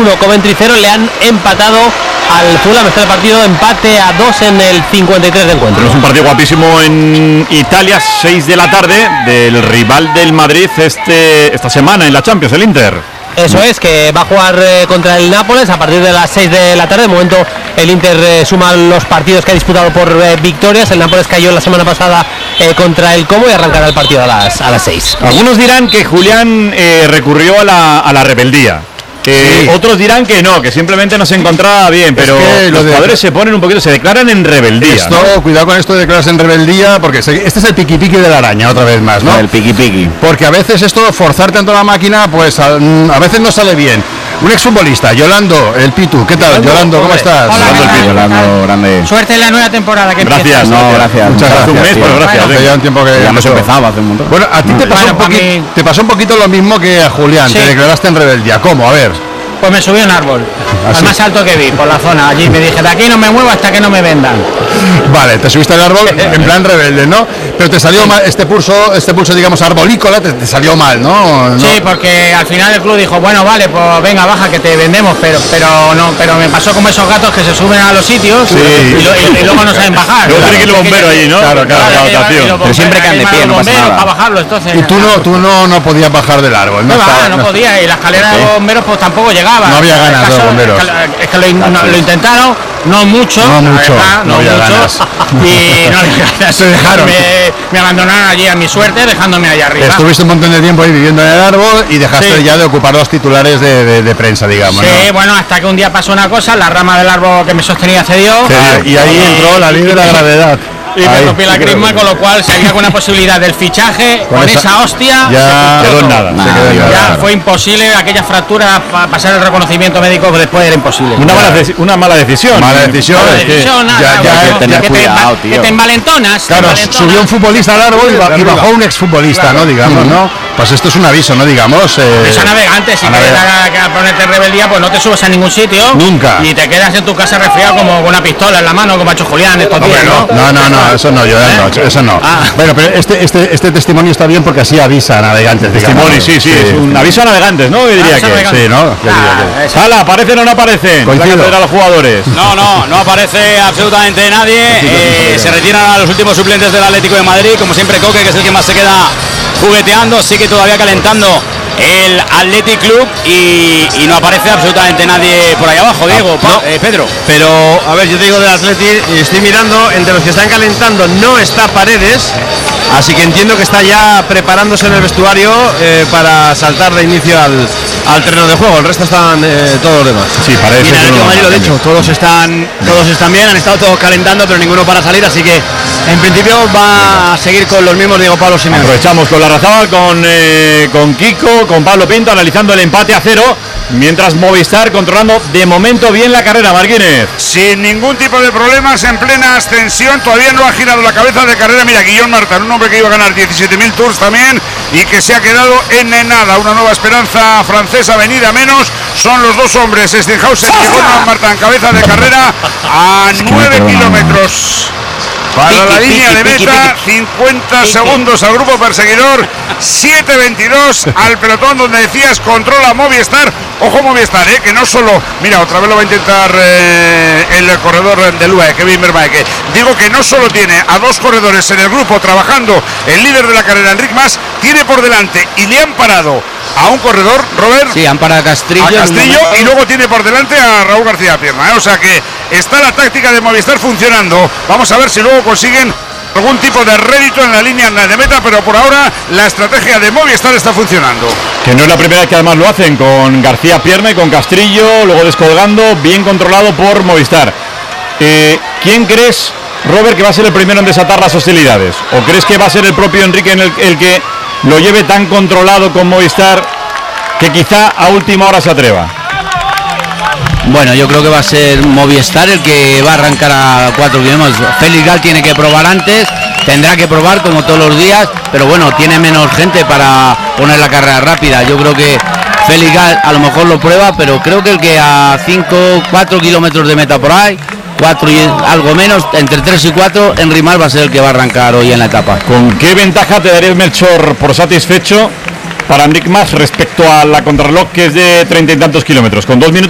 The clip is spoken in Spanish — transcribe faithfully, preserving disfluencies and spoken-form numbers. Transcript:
uno, Coventry cero, le han empatado al Fulham. Está el partido empate a dos en el cincuenta y tres de encuentro. Es un partido guapísimo en Italia, seis de la tarde, del rival del Madrid este esta semana en la Champions, el Inter. Eso es, que va a jugar eh, contra el Nápoles a partir de las seis de la tarde. De momento el Inter eh, suma los partidos que ha disputado por eh, victorias. El Nápoles cayó la semana pasada eh, contra el Como y arrancará el partido a las a las seis. Algunos dirán que Julián eh, recurrió a la, a la rebeldía. Que sí. Otros dirán que no, que simplemente no se encontraba bien, pero es que los jugadores de... se ponen un poquito, se declaran en rebeldía. Esto, ¿no? Cuidado con esto de declararse en rebeldía, porque este es el piqui piqui de la araña, otra vez más, ¿no? El piqui piqui. Porque a veces esto, forzar tanto la máquina, pues a, a veces no sale bien. Un exfutbolista, Yolando, el Pitu, ¿qué tal? Yolando, Yolando ¿cómo estás? Hola, Yolando, el Pitu, Yolando, grande. Suerte en la nueva temporada que gracias, empieza. no, gracias. Muchas gracias. Hace un mes, pero gracias. Hace ya un tiempo que ya hemos empezado hace un montón. Bueno, a ti te pasó, bueno, un poquito, mí... te pasó un poquito lo mismo que a Julián, sí. Te declaraste en rebeldía. ¿Cómo? A ver. Pues me subí a un árbol, ¿Ah, al sí? más alto que vi, por la zona. Allí me dije, de aquí no me muevo hasta que no me vendan. Vale, te subiste al árbol en plan rebelde, ¿no? Pero te salió sí. mal, este pulso, este pulso, digamos, arbolícola, te, te salió mal, ¿no? ¿no? Sí, porque al final el club dijo, bueno, vale, pues venga, baja, que te vendemos, pero pero no, pero me pasó como esos gatos que se suben a los sitios sí. y, lo, y, y luego no saben bajar. Luego tiene que ir el bombero allí, ¿no? Claro, claro, claro, la votación. Pero siempre caen de pie, no pasa nada. Para bajarlo, entonces. Y tú no, tú no, no podías bajar del árbol, ¿no? No, va, no podía, y la escalera de bomberos pues tampoco llegaba. No había ganas de bomberos. Es que lo, no, lo intentaron, no mucho, no mucho, verdad, no, no mucho, ganas. Y no había ganas. Se dejaron. Me, me abandonaron allí a mi suerte, dejándome allá arriba. Estuviste un montón de tiempo ahí viviendo en el árbol y dejaste sí. ya de ocupar los titulares de, de, de prensa, digamos. Sí, ¿no? bueno, hasta que un día pasó una cosa, la rama del árbol que me sostenía cedió. Sí, y ahí y, entró la ley de la gravedad. Y me rompí la crisma, con lo cual si había alguna posibilidad del fichaje, con, con esa, esa hostia, ya, se quedó nada, nah, se quedó ya nada. Fue imposible, aquella fractura, pa pasar el reconocimiento médico después era imposible. Una mala, una mala decisión. Mala decisión. Mala decisión, nada, ya, ya, bueno, tener que, cuidado, te, tío. que te envalentonas. Claro, te envalentonas. Subió un futbolista al árbol y, y bajó un exfutbolista, claro. ¿no? Digamos, ¿no? Pues esto es un aviso, ¿no? Digamos. Eh, Eso a navegantes, si quieres ponerte rebeldía, pues no te subes a ningún sitio. Nunca. Y te quedas en tu casa resfriado como con una pistola en la mano, como ha hecho Julián estos días, ¿no? No, no, no, eso no, yo ¿Eh? no, eso no. Ah. Bueno, pero este, este, este testimonio está bien porque así avisa a navegantes. Testimonio, sí, sí, sí, es un aviso a navegantes, ¿no? Yo diría que sí, ¿no? Ah, Sala, ¿aparecen o no aparecen? Coincido. A los jugadores. No, no, no aparece absolutamente nadie. Eh, se retiran a los últimos suplentes del Atlético de Madrid, como siempre Coque, que es el que más se queda jugueteando, sigue todavía calentando el Athletic Club y, y no aparece absolutamente nadie por ahí abajo, Diego, no, pa, eh, Pedro. Pero, a ver, yo te digo del Athletic, y estoy mirando, entre los que están calentando no está Paredes, así que entiendo que está ya preparándose en el vestuario eh, para saltar de inicio al, al terreno de juego. El resto están eh, todos los demás. Sí, parece. Y en el Atlético de Madrid, lo dicho, todos están, todos están bien, han estado todos calentando, pero ninguno para salir, así que en principio va a seguir con los mismos Diego Pablo Simeone. Aprovechamos con la Larrazábal, con, eh, con Kiko, con Pablo Pinto, analizando el empate a cero, mientras Movistar controlando de momento bien la carrera, Marquínez. Sin ningún tipo de problemas, en plena ascensión, todavía no ha girado la cabeza de carrera. Mira, Guillón Martán, un hombre que iba a ganar diecisiete mil tours también y que se ha quedado en nada. Una nueva esperanza francesa venida menos. Son los dos hombres, Stenhausen y Guillón Martán, cabeza de carrera a nueve kilómetros. Para piqui, la línea piqui, de meta, piqui, cincuenta piqui. segundos al grupo perseguidor, siete veintidós al pelotón donde decías controla Movistar. Ojo Movistar, eh, que no solo, mira, otra vez lo va a intentar eh, el corredor del U A E, Kevin Vermaeke, que digo que no solo tiene a dos corredores en el grupo trabajando, el líder de la carrera, Enric Mas, tiene por delante y le han parado a un corredor, Robert. Sí, han parado a Castrillo. A Castillo y luego tiene por delante a Raúl García Pierna, eh, o sea que está la táctica de Movistar funcionando. Vamos a ver si luego consiguen algún tipo de rédito en la línea de meta, pero por ahora la estrategia de Movistar está funcionando. Que no es la primera vez que además lo hacen, con García Pierna y con Castrillo, luego descolgando, bien controlado por Movistar. Eh, ¿Quién crees, Robert, que va a ser el primero en desatar las hostilidades? ¿O crees que va a ser el propio Enrique en el, el que lo lleve tan controlado con Movistar que quizá a última hora se atreva? Bueno, yo creo que va a ser Movistar el que va a arrancar a cuatro kilómetros. Félix Gal tiene que probar antes, tendrá que probar como todos los días, pero bueno, tiene menos gente para poner la carrera rápida. Yo creo que Félix Gal a lo mejor lo prueba, pero creo que el que a cinco, cuatro kilómetros de meta por ahí, cuatro y algo menos, entre tres y cuatro, Enric Mas va a ser el que va a arrancar hoy en la etapa. ¿Con qué ventaja te daría Melchor por satisfecho para Enric Mas respecto a la contrarreloj, que es de treinta y tantos kilómetros? Con dos minutos